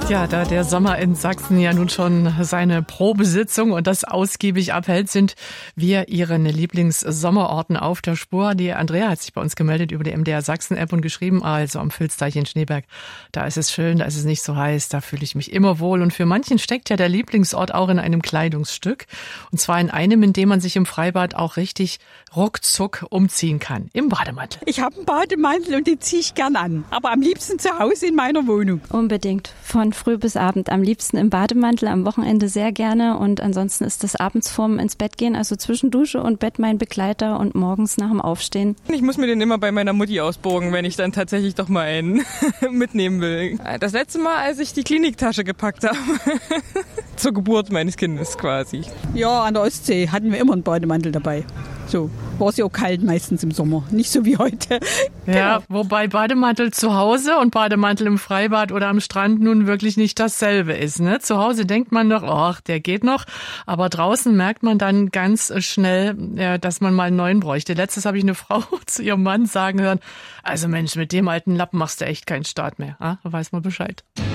Ja, da der Sommer in Sachsen ja nun schon seine Probesitzung und das ausgiebig abhält, sind wir Ihren Lieblingssommerorten auf der Spur. Die Andrea hat sich bei uns gemeldet über die MDR Sachsen-App und geschrieben, also am Vilsteich in Schneeberg, da ist es schön, da ist es nicht so heiß, da fühle ich mich immer wohl. Und für manchen steckt ja der Lieblingsort auch in einem Kleidungsstück. Und zwar in einem, in dem man sich im Freibad auch richtig ruckzuck umziehen kann. Im Bademantel. Ich habe einen Bademantel und den ziehe ich gern an. Aber am liebsten zu Hause in meiner Wohnung. Unbedingt. Von früh bis Abend. Am liebsten im Bademantel, am Wochenende sehr gerne. Und ansonsten ist das abends vorm ins Bett gehen, also zwischen Dusche und Bett mein Begleiter und morgens nach dem Aufstehen. Ich muss mir den immer bei meiner Mutti ausborgen, wenn ich dann tatsächlich doch mal einen mitnehmen will. Das letzte Mal, als ich die Kliniktasche gepackt habe. Zur Geburt meines Kindes quasi. Ja, an der Ostsee hatten wir immer einen Bademantel dabei. So, war es ja auch kalt meistens im Sommer, nicht so wie heute. Ja, wobei Bademantel zu Hause und Bademantel im Freibad oder am Strand nun wirklich nicht dasselbe ist. Ne? Zu Hause denkt man doch, ach, der geht noch. Aber draußen merkt man dann ganz schnell, dass man mal einen neuen bräuchte. Letztes habe ich eine Frau zu ihrem Mann sagen hören, also Mensch, mit dem alten Lappen machst du echt keinen Start mehr. Da weiß man Bescheid.